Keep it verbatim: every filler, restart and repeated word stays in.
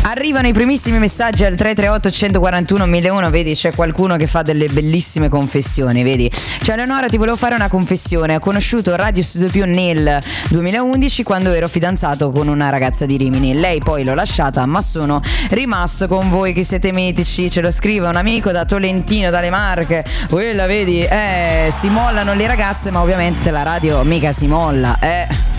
Arrivano i primissimi messaggi al tre tre otto uno quattro uno mille uno. Vedi, c'è qualcuno che fa delle bellissime confessioni. Vedi, cioè, Leonora, ti volevo fare una confessione. Ho conosciuto Radio Studio Più nel duemilaundici quando ero fidanzato con una ragazza di Rimini. Lei poi l'ho lasciata, ma sono rimasto con voi che siete mitici. Ce lo scrive un amico da Tolentino, dalle Marche. Quella, vedi, eh, si mollano le ragazze, ma ovviamente la radio mica si molla, eh.